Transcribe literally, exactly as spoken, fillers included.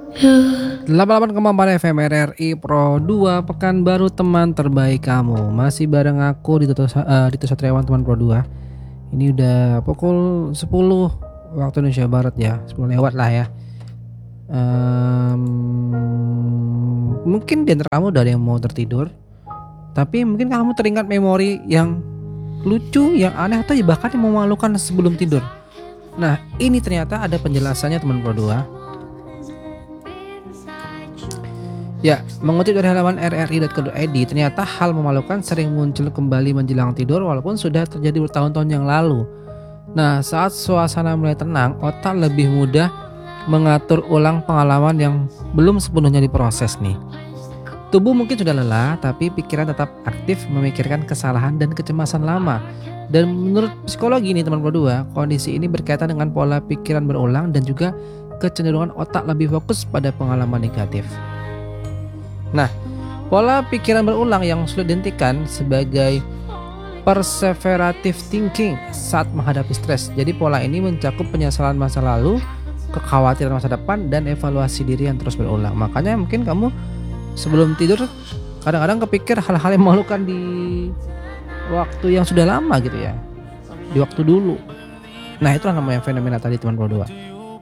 delapan puluh delapan koma empat F M R R I Pro dua Pekanbaru, teman terbaik kamu. Masih bareng aku Dito, uh, Dito Satriawan, teman Pro dua. Ini udah pukul sepuluh waktu Indonesia Barat ya, sepuluh lewat lah ya. um, Mungkin di antara kamu udah ada yang mau tertidur, tapi mungkin kamu teringat memori yang lucu, yang aneh, atau bahkan yang memalukan sebelum tidur. Nah, ini ternyata ada penjelasannya teman Pro dua. Ya, mengutip dari halaman r r i dot co dot i d, ternyata hal memalukan sering muncul kembali menjelang tidur walaupun sudah terjadi bertahun-tahun yang lalu. Nah, saat suasana mulai tenang, otak lebih mudah mengatur ulang pengalaman yang belum sepenuhnya diproses nih. Tubuh mungkin sudah lelah, tapi pikiran tetap aktif memikirkan kesalahan dan kecemasan lama. Dan menurut psikologi nih teman Pro dua, kondisi ini berkaitan dengan pola pikiran berulang dan juga kecenderungan otak lebih fokus pada pengalaman negatif. Nah, pola pikiran berulang yang sudah dihentikan sebagai perseverative thinking saat menghadapi stres. Jadi pola ini mencakup penyesalan masa lalu, kekhawatiran masa depan, dan evaluasi diri yang terus berulang. Makanya mungkin kamu sebelum tidur kadang-kadang kepikir hal-hal yang memalukan di waktu yang sudah lama gitu ya, di waktu dulu. Nah, itulah namanya fenomena tadi teman Pro dua.